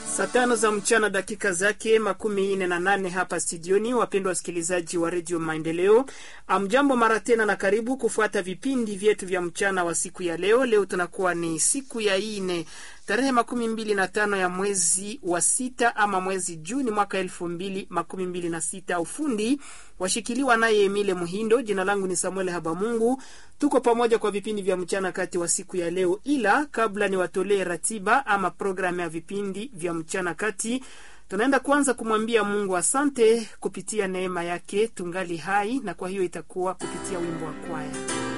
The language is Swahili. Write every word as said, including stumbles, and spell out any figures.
Saa tano za mchana dakika zake makumi ine na nane hapa studioni. Wapendwa wasikilizaji wa Radio Maendeleo, amjambo mara tena na karibu kufuata vipindi vyetu vya mchana wa siku ya leo. Leo tunakuwa ni siku ya ine tarehe makumi mbili na tano ya mwezi wa sita ama mwezi Juni mwaka elfu mbili makumi mbili na sita. Ufundi washikiliwa naye Emile Muhindo. Jina langu ni Samuel Habamungu. Tuko pamoja kwa vipindi vya mchana kati wa siku ya leo, ila kabla ni watolee ratiba ama programu ya vipindi vya mchana kati, tunaenda kwanza kumwambia Mungu asante kupitia neema yake tungali hai, na kwa hiyo itakuwa kupitia wimbo wa kwaya.